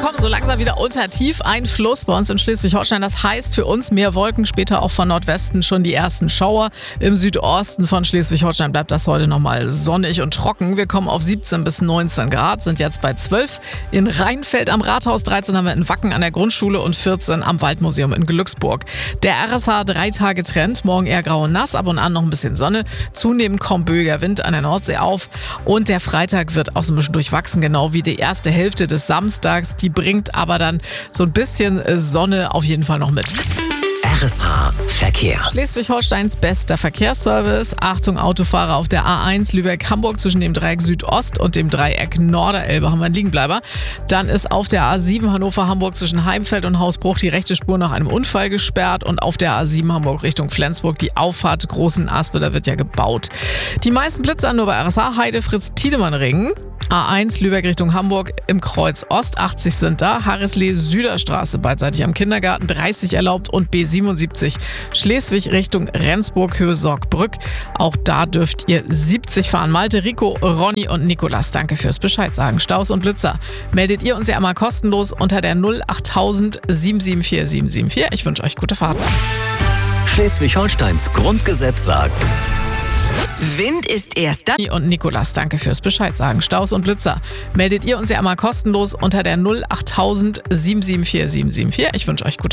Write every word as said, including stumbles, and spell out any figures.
kommen so langsam wieder unter Tiefeinfluss bei uns in Schleswig-Holstein. Das heißt für uns mehr Wolken, später auch von Nordwesten schon die ersten Schauer. Im Südosten von Schleswig-Holstein bleibt das heute nochmal sonnig und trocken. Wir kommen auf siebzehn bis neunzehn Grad, sind jetzt bei zwölf in Rheinfeld am Rathaus, dreizehn haben wir in Wacken an der Grundschule und vierzehn am Waldmuseum in Glücksburg. Der R S H drei Tage Trend, morgen eher grau und nass, ab und an noch ein bisschen Sonne. Zunehmend kommt böiger Wind an der Nordsee auf und der Freitag wird auch so ein bisschen durchwachsen, genau wie die erste Hälfte des Samstags. Die bringt aber dann so ein bisschen Sonne auf jeden Fall noch mit. R S H Verkehr. Schleswig-Holsteins bester Verkehrsservice. Achtung, Autofahrer auf der A eins Lübeck-Hamburg zwischen dem Dreieck Südost und dem Dreieck Norderelbe haben wir einen Liegenbleiber. Dann ist auf der A sieben Hannover-Hamburg zwischen Heimfeld und Hausbruch die rechte Spur nach einem Unfall gesperrt und auf der A sieben Hamburg Richtung Flensburg die Auffahrt Großen Aspe, da wird ja gebaut. Die meisten Blitzer nur bei R S H, Heide, Fritz-Tiedemann-Ring. A eins Lübeck Richtung Hamburg im Kreuz Ost, achtzig sind da. Harrislee-Süderstraße beidseitig am Kindergarten, dreißig erlaubt und B siebenundsiebzig Schleswig Richtung Rendsburg, Höhe Sorgbrück. Auch da dürft ihr siebzig fahren. Malte, Rico, Ronny und Nikolas, danke fürs Bescheid sagen. Staus und Blitzer meldet ihr uns ja einmal kostenlos unter der null achttausend sieben sieben vier sieben sieben vier. Ich wünsche euch gute Fahrt. Schleswig-Holsteins Grundgesetz sagt: Wind ist erster. Und Nikolas, danke fürs Bescheid sagen. Staus und Blitzer meldet ihr uns ja einmal kostenlos unter der null achttausend sieben sieben vier sieben sieben vier. Ich wünsche euch gute